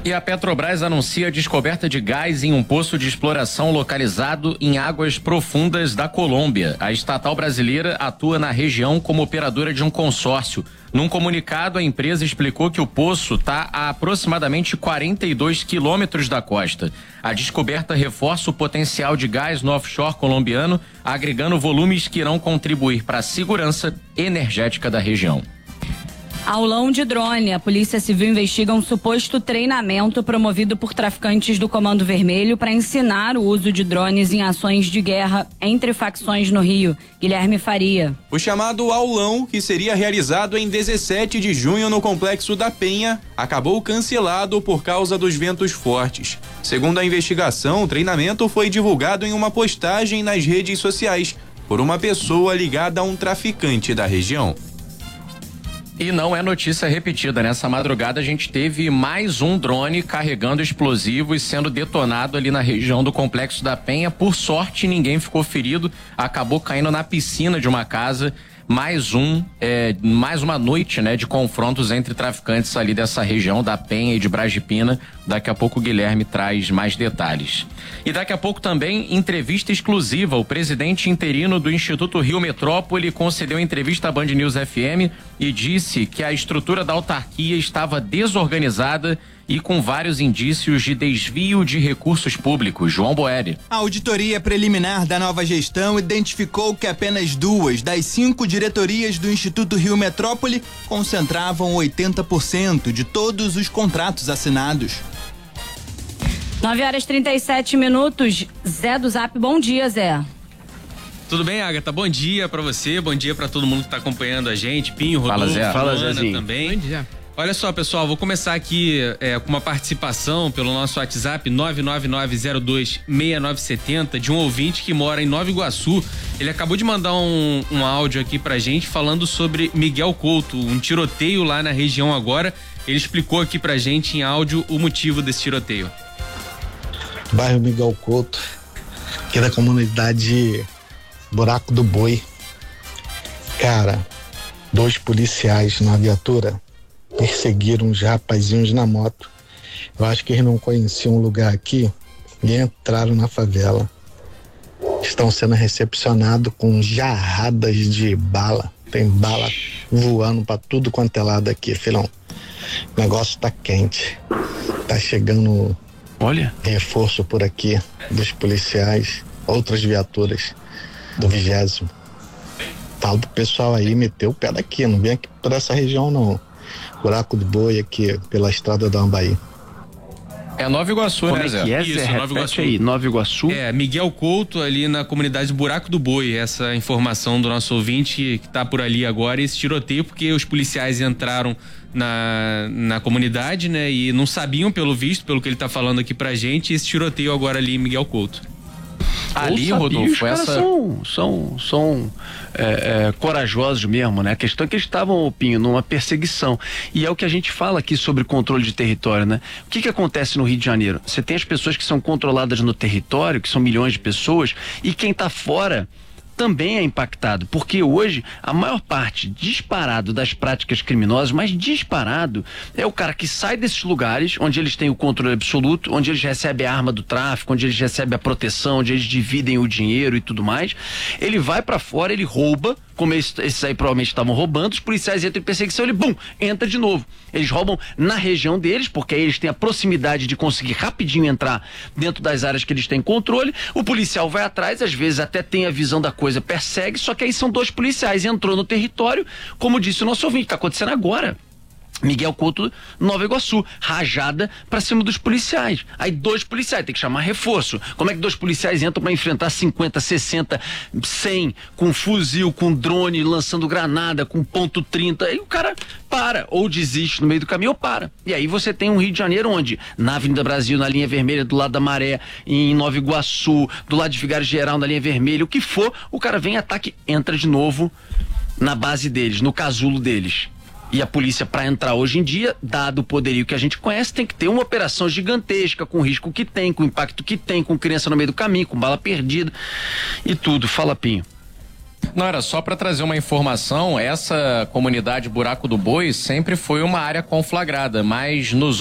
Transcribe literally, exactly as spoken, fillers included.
E a Petrobras anuncia a descoberta de gás em um poço de exploração localizado em águas profundas da Colômbia. A estatal brasileira atua na região como operadora de um consórcio. Num comunicado, a empresa explicou que o poço está a aproximadamente quarenta e dois quilômetros da costa. A descoberta reforça o potencial de gás no offshore colombiano, agregando volumes que irão contribuir para a segurança energética da região. Aulão de drone. A Polícia Civil investiga um suposto treinamento promovido por traficantes do Comando Vermelho para ensinar o uso de drones em ações de guerra entre facções no Rio. Guilherme Faria. O chamado aulão, que seria realizado em dezessete de junho no Complexo da Penha, acabou cancelado por causa dos ventos fortes. Segundo a investigação, o treinamento foi divulgado em uma postagem nas redes sociais por uma pessoa ligada a um traficante da região. E não é notícia repetida. Nessa madrugada a gente teve mais um drone carregando explosivos sendo detonado ali na região do Complexo da Penha. Por sorte, ninguém ficou ferido. Acabou caindo na piscina de uma casa. Mais um, é, mais uma noite, né, de confrontos entre traficantes ali dessa região da Penha e de Brasipina. Daqui a pouco o Guilherme traz mais detalhes. E daqui a pouco também entrevista exclusiva. O presidente interino do Instituto Rio Metrópole concedeu entrevista à Band News F M e disse que a estrutura da autarquia estava desorganizada e com vários indícios de desvio de recursos públicos. João Boeri. A auditoria preliminar da nova gestão identificou que apenas duas das cinco diretorias do Instituto Rio Metrópole concentravam oitenta por cento de todos os contratos assinados. nove horas e trinta e sete minutos. Zé do Zap, bom dia, Zé. Tudo bem, Agatha? Bom dia pra você, bom dia pra todo mundo que tá acompanhando a gente. Pinho, Rodolfo, Fala, Zé. Fala, também. Bom dia. Olha só, pessoal, vou começar aqui é, com uma participação pelo nosso WhatsApp nove nove nove zero dois seis nove sete zero de um ouvinte que mora em Nova Iguaçu. Ele acabou de mandar um, um áudio aqui pra gente falando sobre Miguel Couto, um tiroteio lá na região agora. Ele explicou aqui pra gente em áudio o motivo desse tiroteio. Bairro Miguel Couto, aqui da comunidade Buraco do Boi. Cara, dois policiais na viatura perseguiram uns rapazinhos na moto. Eu acho que eles não conheciam o lugar aqui e entraram na favela. Estão sendo recepcionados com jarradas de bala. Tem bala voando pra tudo quanto é lado aqui, filhão. O negócio tá quente. Tá chegando Olha. reforço por aqui dos policiais, outras viaturas do vigésimo. Fala pro pessoal aí, meteu o pé daqui, não vem aqui por essa região não. Buraco do Boi aqui, pela estrada da Ambaí. É Nova Iguaçu, Como né, é Zé? que é, Isso, Zé? Nova Repete Iguaçu. aí, Nova Iguaçu. É, Miguel Couto ali na comunidade Buraco do Boi, essa informação do nosso ouvinte que tá por ali agora, esse tiroteio, porque os policiais entraram na, na comunidade, né, e não sabiam, pelo visto, pelo que ele tá falando aqui pra gente, esse tiroteio agora ali em Miguel Couto. Ali, Ou sabia, Rodolfo, os caras essa... são, são, são é, é, corajosos mesmo, né? A questão é que eles estavam, Pinho, numa perseguição. E é o que a gente fala aqui sobre controle de território, né? O que que acontece no Rio de Janeiro? Você tem as pessoas que são controladas no território, que são milhões de pessoas, e quem tá fora também é impactado, porque hoje a maior parte disparado das práticas criminosas, mas disparado é o cara que sai desses lugares onde eles têm o controle absoluto, onde eles recebem a arma do tráfico, onde eles recebem a proteção, onde eles dividem o dinheiro e tudo mais. Ele vai pra fora, ele rouba, como esses, esses aí provavelmente estavam roubando, os policiais entram em perseguição, ele, bum, entra de novo. Eles roubam na região deles, porque aí eles têm a proximidade de conseguir rapidinho entrar dentro das áreas que eles têm controle. O policial vai atrás, às vezes até tem a visão da coisa, persegue, só que aí são dois policiais, entrou no território, como disse o nosso ouvinte, tá acontecendo agora. Miguel Couto, Nova Iguaçu, rajada pra cima dos policiais. Aí dois policiais, tem que chamar reforço. Como é que dois policiais entram pra enfrentar cinquenta, sessenta, cem, com fuzil, com drone, lançando granada, com ponto trinta? Aí o cara para, ou desiste no meio do caminho, ou para. E aí você tem um Rio de Janeiro onde, na Avenida Brasil, na linha vermelha, do lado da Maré, em Nova Iguaçu, do lado de Vigário Geral, na linha vermelha, o que for, o cara vem, ataque, entra de novo na base deles, no casulo deles. E a polícia, para entrar hoje em dia, dado o poderio que a gente conhece, tem que ter uma operação gigantesca, com o risco que tem, com o impacto que tem, com criança no meio do caminho, com bala perdida e tudo. Fala, Pinho. Não, era só para trazer uma informação. Essa comunidade Buraco do Boi sempre foi uma área conflagrada, mas nos